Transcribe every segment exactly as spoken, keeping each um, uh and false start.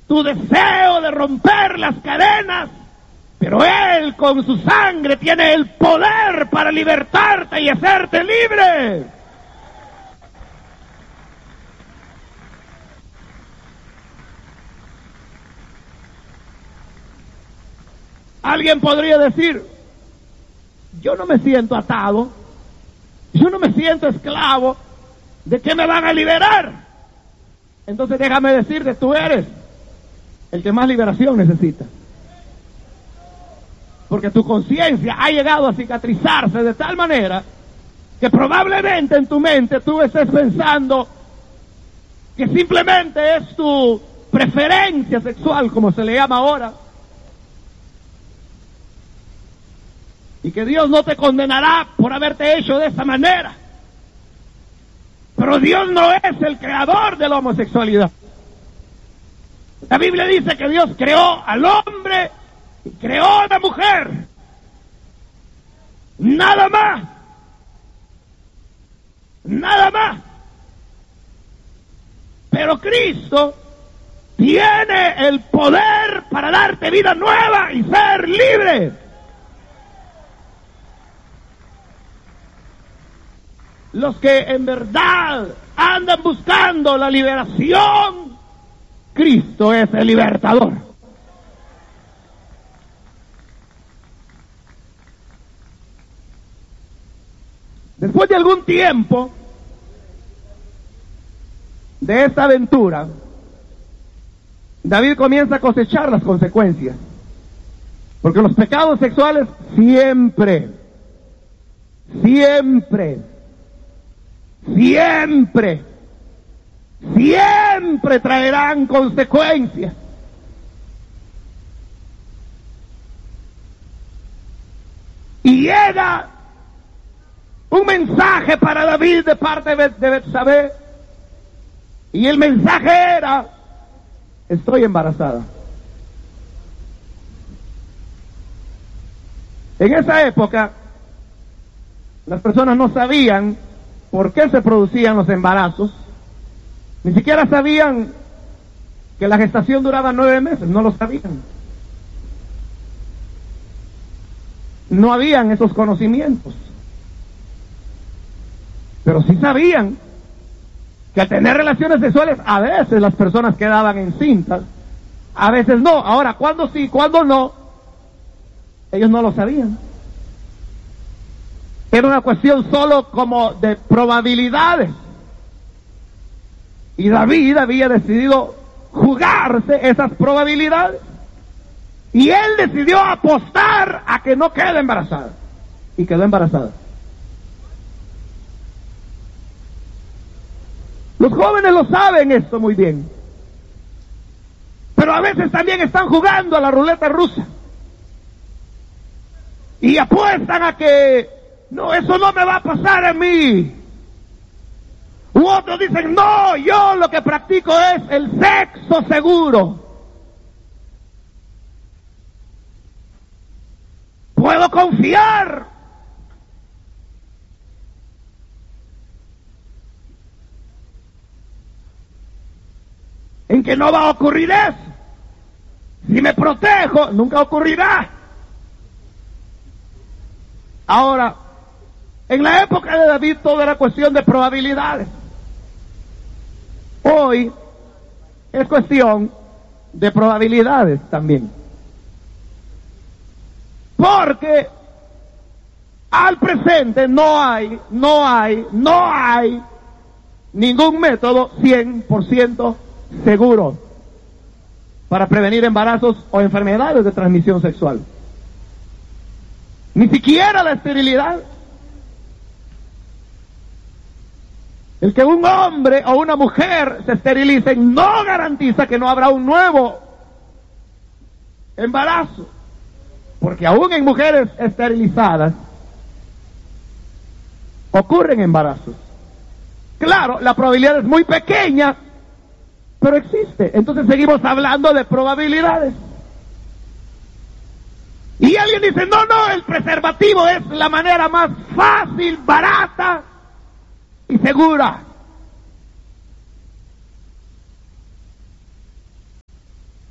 tu deseo de romper las cadenas, pero Él con su sangre tiene el poder para libertarte y hacerte libre. Alguien podría decir, yo no me siento atado, yo no me siento esclavo, ¿de qué me van a liberar? Entonces déjame decirte, tú eres el que más liberación necesita. Porque tu conciencia ha llegado a cicatrizarse de tal manera que probablemente en tu mente tú estés pensando que simplemente es tu preferencia sexual, como se le llama ahora, y que Dios no te condenará por haberte hecho de esa manera. Pero Dios no es el creador de la homosexualidad. La Biblia dice que Dios creó al hombre y creó a la mujer. Nada más. Nada más. Pero Cristo tiene el poder para darte vida nueva y ser libre. Los que en verdad andan buscando la liberación, Cristo es el libertador. Después de algún tiempo de esta aventura, David comienza a cosechar las consecuencias. Porque los pecados sexuales siempre, siempre, siempre, siempre traerán consecuencias. Y llega un mensaje para David de parte de Betsabé, y el mensaje era: estoy embarazada. En esa época, las personas no sabían por qué se producían los embarazos, ni siquiera sabían que la gestación duraba nueve meses, no lo sabían. No habían esos conocimientos. Pero sí sabían que al tener relaciones sexuales, a veces las personas quedaban encintas, a veces no. Ahora, ¿cuándo sí, cuándo no? Ellos no lo sabían. Era una cuestión solo como de probabilidades. Y David había decidido jugarse esas probabilidades. Y él decidió apostar a que no quede embarazada. Y quedó embarazada. Los jóvenes lo saben esto muy bien. Pero a veces también están jugando a la ruleta rusa. Y apuestan a que no, eso no me va a pasar a mí. U otros dicen, no, yo lo que practico es el sexo seguro. Puedo confiar. En que no va a ocurrir eso. Si me protejo, nunca ocurrirá. Ahora, en la época de David todo era cuestión de probabilidades. Hoy es cuestión de probabilidades también. Porque al presente no hay, no hay, no hay ningún método cien por ciento seguro para prevenir embarazos o enfermedades de transmisión sexual. Ni siquiera la esterilidad. El que un hombre o una mujer se esterilicen no garantiza que no habrá un nuevo embarazo. Porque aún en mujeres esterilizadas ocurren embarazos. Claro, la probabilidad es muy pequeña, pero existe. Entonces seguimos hablando de probabilidades. Y alguien dice, no, no, el preservativo es la manera más fácil, barata y segura.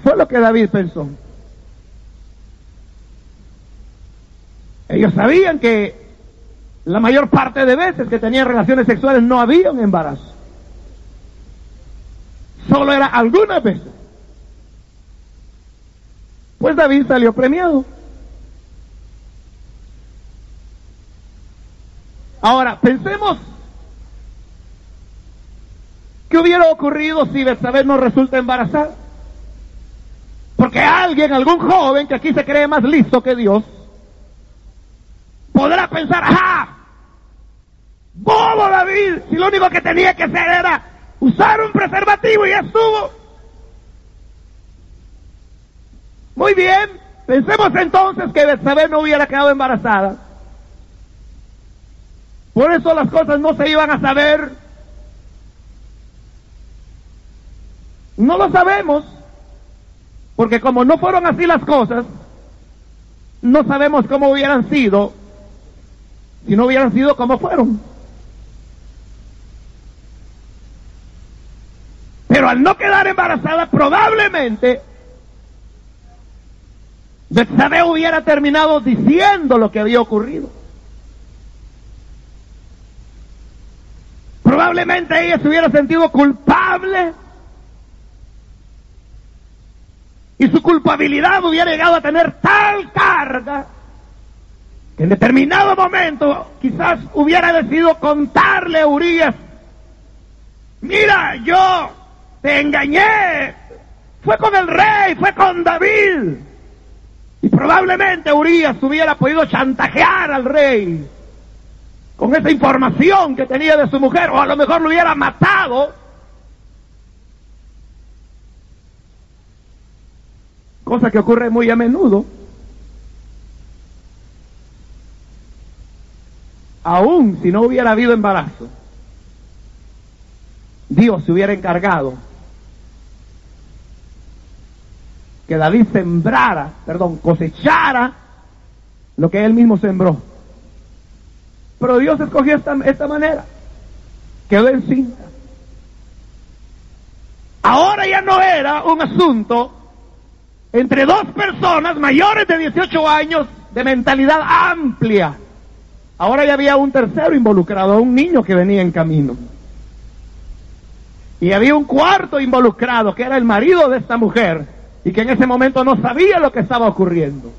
Fue lo que David pensó. Ellos sabían que la mayor parte de veces que tenían relaciones sexuales no había un embarazo. Solo era algunas veces. Pues David salió premiado. Ahora, pensemos qué hubiera ocurrido si Betsabé no resulta embarazada. Porque alguien, algún joven que aquí se cree más listo que Dios, podrá pensar, ¡ajá! ¡Bobo David! Si lo único que tenía que hacer era usar un preservativo y ya estuvo. Muy bien, pensemos entonces que Betsabé no hubiera quedado embarazada. Por eso las cosas no se iban a saber. No lo sabemos, porque como no fueron así las cosas, no sabemos cómo hubieran sido si no hubieran sido como fueron. Pero al no quedar embarazada, probablemente Betsabé hubiera terminado diciendo lo que había ocurrido. Probablemente ella se hubiera sentido culpable y su culpabilidad hubiera llegado a tener tal carga que en determinado momento quizás hubiera decidido contarle a Urías: mira, yo te engañé, fue con el rey, fue con David. Y probablemente Urías hubiera podido chantajear al rey con esa información que tenía de su mujer, o a lo mejor lo hubiera matado. Cosa que ocurre muy a menudo. Aún si no hubiera habido embarazo, Dios se hubiera encargado que David sembrara, perdón, cosechara lo que él mismo sembró. Pero Dios escogió esta, esta manera. Quedó encinta. Ahora ya no era un asunto entre dos personas mayores de dieciocho años de mentalidad amplia. Ahora ya había un tercero involucrado, un niño que venía en camino. Y había un cuarto involucrado, que era el marido de esta mujer, y que en ese momento no sabía lo que estaba ocurriendo.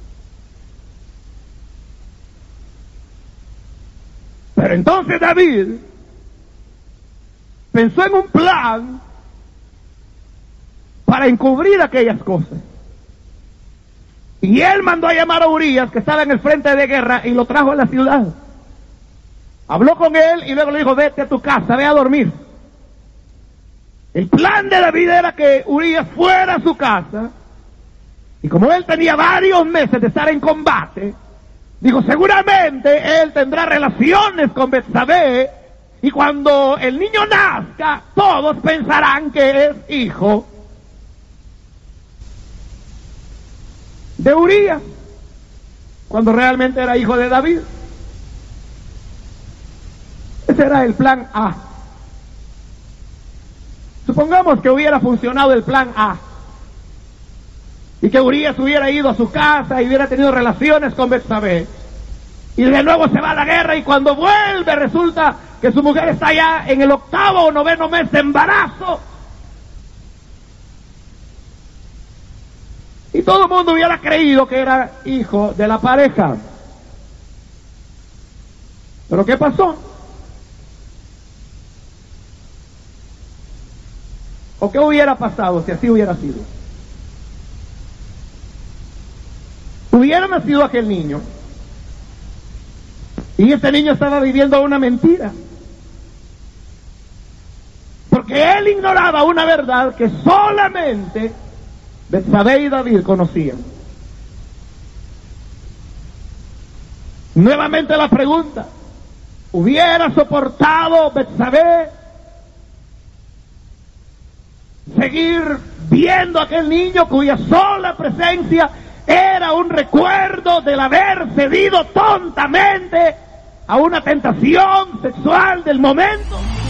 Pero entonces David pensó en un plan para encubrir aquellas cosas. Y él mandó a llamar a Urías, que estaba en el frente de guerra, y lo trajo a la ciudad. Habló con él y luego le dijo: vete a tu casa, ve a dormir. El plan de David era que Urías fuera a su casa, y como él tenía varios meses de estar en combate, dijo: seguramente él tendrá relaciones con Betsabé, y cuando el niño nazca, todos pensarán que es hijo de Urías, cuando realmente era hijo de David. Ese era el plan A. Supongamos que hubiera funcionado el plan A, y que Urías hubiera ido a su casa y hubiera tenido relaciones con Betsabé, y de nuevo se va a la guerra, y cuando vuelve resulta que su mujer está ya en el octavo o noveno mes de embarazo, y todo el mundo hubiera creído que era hijo de la pareja. ¿Pero qué pasó? ¿O qué hubiera pasado si así hubiera sido? Hubiera nacido aquel niño, y ese niño estaba viviendo una mentira, porque él ignoraba una verdad que solamente Betsabé y David conocían. Nuevamente la pregunta: ¿hubiera soportado Betsabé seguir viendo a aquel niño cuya sola presencia era un recuerdo del haber cedido tontamente a una tentación sexual del momento?